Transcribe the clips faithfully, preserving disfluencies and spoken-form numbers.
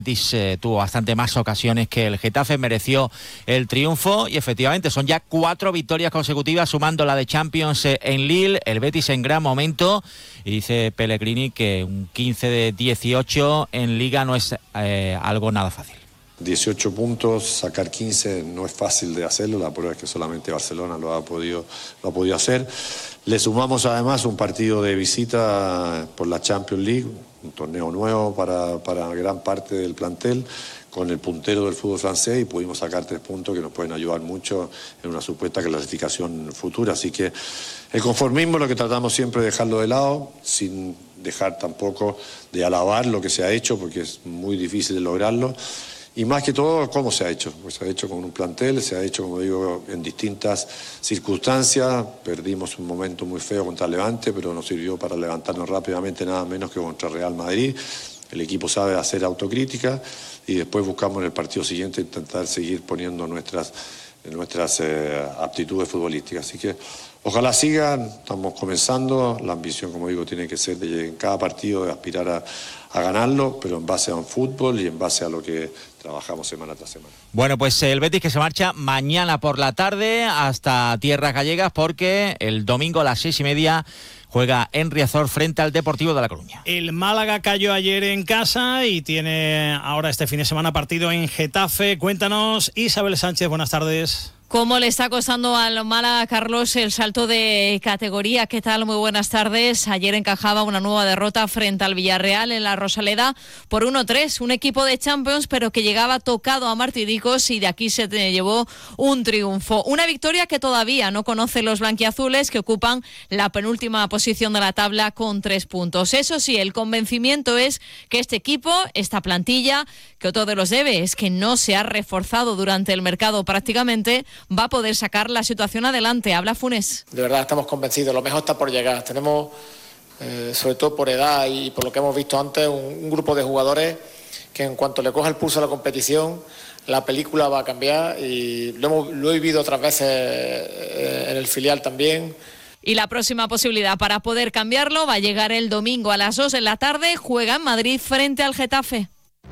Betis eh, tuvo bastante más ocasiones que el Getafe, mereció el triunfo y efectivamente son ya cuatro victorias consecutivas sumando la de Champions eh, en Lille, el Betis en gran momento, y dice Pellegrini que un quince de dieciocho en Liga no es eh, algo nada fácil. dieciocho puntos, sacar quince no es fácil de hacerlo, la prueba es que solamente Barcelona lo ha podido, lo ha podido hacer. Le sumamos además un partido de visita por la Champions League, un torneo nuevo para, para gran parte del plantel, con el puntero del fútbol francés, y pudimos sacar tres puntos que nos pueden ayudar mucho en una supuesta clasificación futura. Así que el conformismo lo que tratamos siempre de dejarlo de lado, sin dejar tampoco de alabar lo que se ha hecho, porque es muy difícil de lograrlo. Y más que todo, ¿cómo se ha hecho? Pues se ha hecho con un plantel, se ha hecho, como digo, en distintas circunstancias. Perdimos un momento muy feo contra Levante, pero nos sirvió para levantarnos rápidamente, nada menos que contra Real Madrid. El equipo sabe hacer autocrítica y después buscamos en el partido siguiente intentar seguir poniendo nuestras, nuestras eh, aptitudes futbolísticas. Así que ojalá sigan, estamos comenzando. La ambición, como digo, tiene que ser de en cada partido de aspirar a, a ganarlo, pero en base a un fútbol y en base a lo que trabajamos semana tras semana. Bueno, pues el Betis que se marcha mañana por la tarde hasta tierras gallegas, porque el domingo a las seis y media juega en Riazor frente al Deportivo de La Coruña. El Málaga cayó ayer en casa y tiene ahora este fin de semana partido en Getafe. Cuéntanos, Isabel Sánchez, buenas tardes. ¿Cómo le está costando al Málaga, Carlos, el salto de categoría? ¿Qué tal? Muy buenas tardes. Ayer encajaba una nueva derrota frente al Villarreal en la Rosaleda por uno tres. Un equipo de Champions, pero que llegaba tocado a martiricos y de aquí se llevó un triunfo. Una victoria que todavía no conocen los blanquiazules, que ocupan la penúltima posición de la tabla con tres puntos. Eso sí, el convencimiento es que este equipo, esta plantilla, que otro de los debe es que no se ha reforzado durante el mercado prácticamente, va a poder sacar la situación adelante. Habla Funes. De verdad estamos convencidos, lo mejor está por llegar. Tenemos, eh, sobre todo por edad y por lo que hemos visto antes, un, un grupo de jugadores que en cuanto le coja el pulso a la competición, la película va a cambiar, y lo, hemos, lo he vivido otras veces eh, en el filial también. Y la próxima posibilidad para poder cambiarlo va a llegar el domingo a las dos de la tarde. Juega en Madrid frente al Getafe.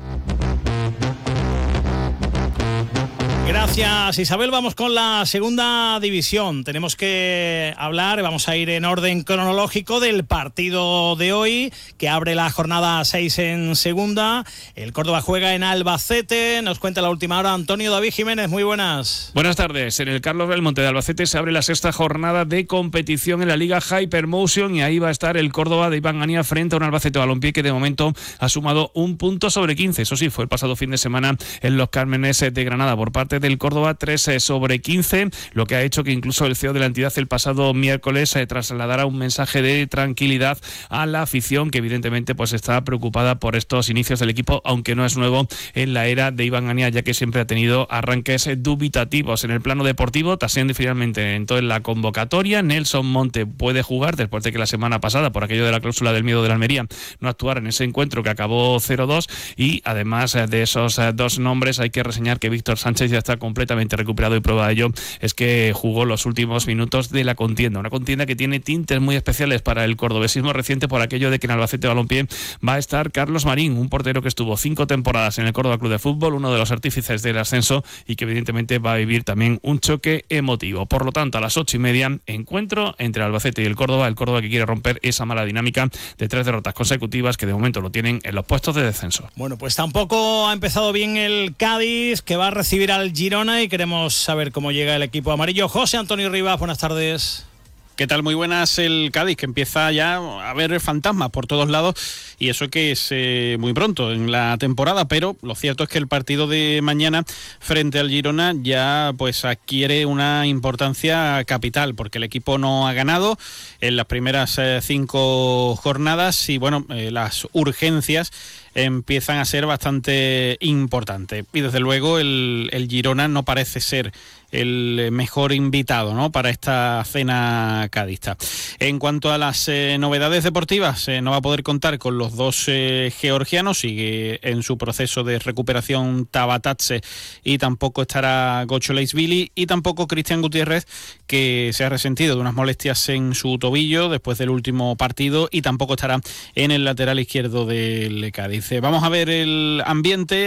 Gracias, Isabel. Vamos con la segunda división. Tenemos que hablar, vamos a ir en orden cronológico, del partido de hoy, que abre la jornada seis en segunda. El Córdoba juega en Albacete. Nos cuenta la última hora Antonio David Jiménez. Muy buenas. Buenas tardes. En el Carlos Belmonte de Albacete se abre la sexta jornada de competición en la Liga Hypermotion, y ahí va a estar el Córdoba de Iván Ania frente a un Albacete Balompié que de momento ha sumado un punto sobre quince. Eso sí, fue el pasado fin de semana en Los Cármenes de Granada por parte del Córdoba, tres sobre quince, lo que ha hecho que incluso el C E O de la entidad el pasado miércoles eh, trasladara un mensaje de tranquilidad a la afición, que evidentemente pues está preocupada por estos inicios del equipo, aunque no es nuevo en la era de Iván Ania, ya que siempre ha tenido arranques dubitativos. En el plano deportivo, Tassendi finalmente entró en la convocatoria. Nelson Monte puede jugar después de que la semana pasada, por aquello de la cláusula del miedo de la Almería, no actuara en ese encuentro que acabó cero dos, y además de esos dos nombres hay que reseñar que Víctor Sánchez ya está completamente recuperado, y prueba de ello es que jugó los últimos minutos de la contienda, una contienda que tiene tintes muy especiales para el cordobesismo reciente, por aquello de que en Albacete Balompié va a estar Carlos Marín, un portero que estuvo cinco temporadas en el Córdoba Club de Fútbol, uno de los artífices del ascenso, y que evidentemente va a vivir también un choque emotivo. Por lo tanto, a las ocho y media, encuentro entre Albacete y el Córdoba, el Córdoba que quiere romper esa mala dinámica de tres derrotas consecutivas que de momento lo tienen en los puestos de descenso. Bueno, pues tampoco ha empezado bien el Cádiz, que va a recibir al Girona, y queremos saber cómo llega el equipo amarillo. José Antonio Rivas, buenas tardes. ¿Qué tal? Muy buenas. El Cádiz, que empieza ya a ver fantasmas por todos lados, y eso que es eh, muy pronto en la temporada, pero lo cierto es que el partido de mañana frente al Girona ya pues adquiere una importancia capital, porque el equipo no ha ganado en las primeras eh, cinco jornadas, y bueno, eh, las urgencias empiezan a ser bastante importantes, y desde luego el, el Girona no parece ser el mejor invitado, ¿no?, para esta cena cadista. En cuanto a las eh, novedades deportivas, eh, no va a poder contar con los dos eh, georgianos, sigue en su proceso de recuperación Tabatatse, y tampoco estará Gocho Leisvili, y tampoco Cristian Gutiérrez, que se ha resentido de unas molestias en su tobillo después del último partido, y tampoco estará en el lateral izquierdo del Cádiz. Vamos a ver el ambiente.